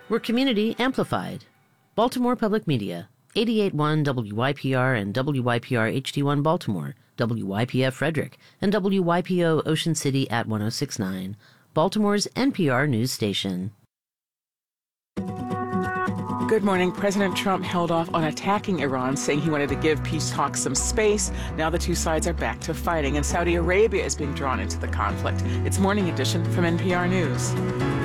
We're community amplified. Baltimore Public Media, 88.1 WYPR and WYPR HD1 Baltimore, WYPF Frederick, and WYPO Ocean City at 106.9, Baltimore's NPR news station. Good morning. President Trump held off on attacking Iran, saying he wanted to give peace talks some space. Now the two sides are back to fighting, and Saudi Arabia is being drawn into the conflict. It's Morning Edition from NPR News.